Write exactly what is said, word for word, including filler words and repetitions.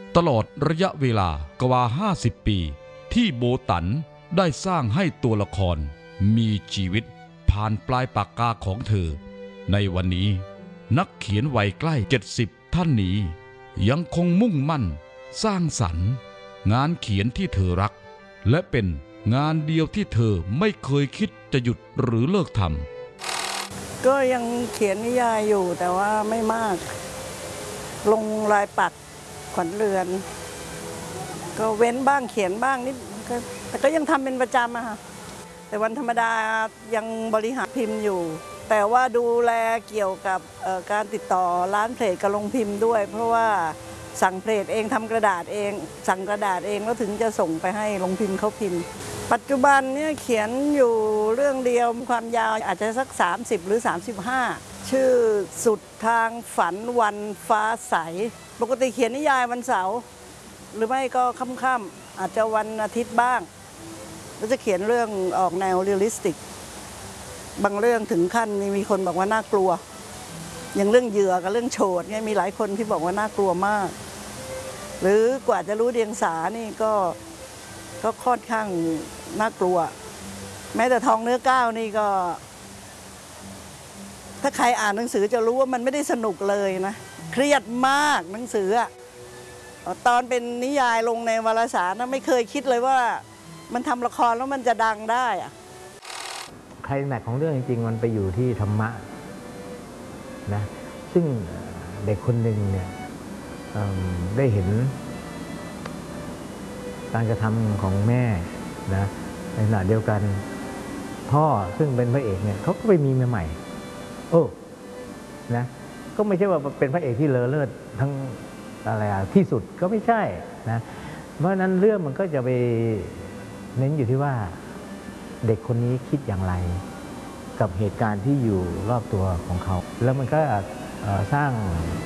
ตลอดระยะเวลากว่าห้าสิบปีที่โบตันได้สร้างให้ตัวละครมีชีวิตผ่านปลายปากกาของเธอในวันนี้นักเขียนวัยใกล้เจ็ดสิบท่านนี้ยังคงมุ่งมั่นสร้างสรรค์งานเขียนที่เธอรักและเป็นงานเดียวที่เธอไม่เคยคิดจะหยุดหรือเลิกทำก็ยังเขียนนิยายอยู่แต่ว่าไม่มากลงลายปักขวัญเรือนก็เว้นบ้างเขียนบ้างนิดแต่ก็ยังทำเป็นประจำอะค่ะแต่วันธรรมดายังบริหารพิมพ์อยู่แต่ว่าดูแลเกี่ยวกับการติดต่อร้านเพลทกับโรงพิมพ์ด้วยเพราะว่าสั่งเพลทเองทำกระดาษเองสั่งกระดาษเองแล้วถึงจะส่งไปให้โรงพิมพ์เขาพิมพ์ปัจจุบันเนี่ยเขียนอยู่เรื่องเดียวความยาวอาจจะสักสามสิบหรือสามสิบห้าชื่อสุดทางฝันวันฟ้าใสปกติเขียนนิยายวันเสาร์หรือไม่ก็ค่ำๆอาจจะวันอาทิตย์บ้างแล้วจะเขียนเรื่องออกแนวเรียลลิสติกบางเรื่องถึงขั้นมีคนบอกว่าน่ากลัวอย่างเรื่องเหยื่อกับเรื่องโฉดเนี่ยมีหลายคนที่บอกว่าน่ากลัวมากหรือกว่าจะรู้เดียงสานี่ก็ก็ค่อนข้างน่ากลัวแม้แต่ทองเนื้อก้าวนี่ก็ถ้าใครอ่านหนังสือจะรู้ว่ามันไม่ได้สนุกเลยนะเครียดมากหนังสืออะตอนเป็นนิยายลงในวารสารนะไม่เคยคิดเลยว่ามันทำละครแล้วมันจะดังได้อะไคลแม็กซ์ของเรื่องจริงๆมันไปอยู่ที่ธรรมะนะซึ่งเด็กคนหนึ่งเนี่ยได้เห็นการกระทำของแม่นะในขณะเดียวกันพ่อซึ่งเป็นพระเอกเนี่ยเขาก็ไปมีเมียใหม่โอ้นะก็ไม่ใช่ว่าเป็นพระเอกที่เลอเลิศทั้งอะไรที่สุดก็ไม่ใช่นะเพราะนั้นเรื่องมันก็จะไปเน้นอยู่ที่ว่าเด็กคนนี้คิดอย่างไรกับเหตุการณ์ที่อยู่รอบตัวของเขาแล้วมันก็สร้าง